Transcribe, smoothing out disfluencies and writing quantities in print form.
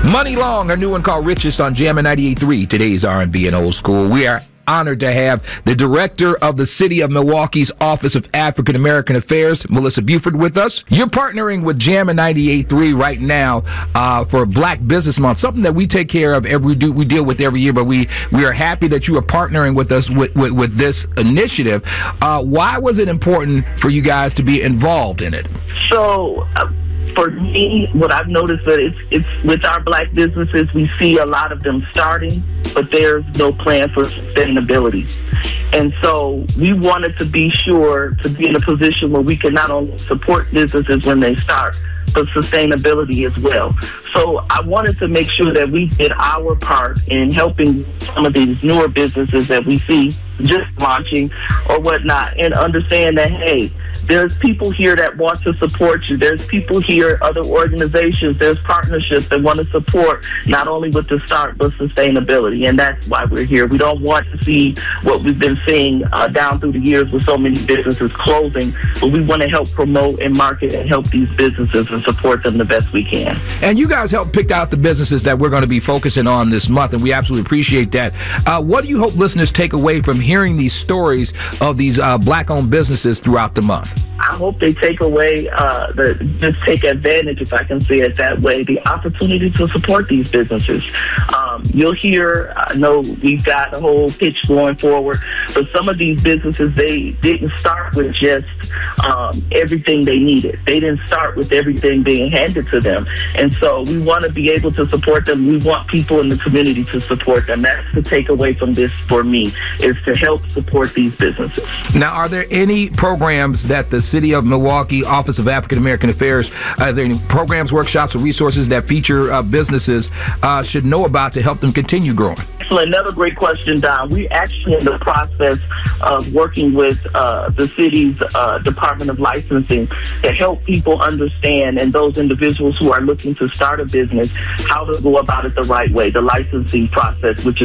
Money Long, her new one called Richest on Jammin' 98.3, today's R&B and old school. We are honored to have the director of the City of Milwaukee's Office of African American Affairs, Melissa Buford, with us. You're partnering with Jammin' 98.3 right now for Black Business Month, something that we take care of we deal with every year, but we are happy that you are partnering with us with this initiative. Why was it important for you guys to be involved in it? So, for me, what I've noticed that it's with our Black businesses, we see a lot of them starting, but there's no plan for sustainability. And so we wanted to be sure to be in a position where we can not only support businesses when they start, but sustainability as well. So I wanted to make sure that we did our part in helping some of these newer businesses that we see just launching or whatnot, and understand that, hey, there's people here that want to support you. There's people here, other organizations, there's partnerships that want to support not only with the start, but sustainability. And that's why we're here. We don't want to see what we've been seeing down through the years with so many businesses closing, but we want to help promote and market and help these businesses and support them the best we can. And you guys helped pick out the businesses that we're going to be focusing on this month, and we absolutely appreciate that. What do you hope listeners take away from hearing these stories of these Black-owned businesses throughout the month? I hope they take away, just take advantage, if I can say it that way, the opportunity to support these businesses. You'll hear, I know we've got a whole pitch going forward, but some of these businesses, they didn't start with just everything they needed. They didn't start with everything being handed to them. And so we want to be able to support them. We want people in the community to support them. That's the takeaway from this for me, is to help support these businesses. Now, are there any programs that the City of Milwaukee Office of African American Affairs, are there any programs, workshops, or resources that feature businesses should know about to help them continue growing? Another great question, Don. We're actually in the process of working with the city's Department of Licensing to help people understand, and those individuals who are looking to start a business, how to go about it the right way, the licensing process, which is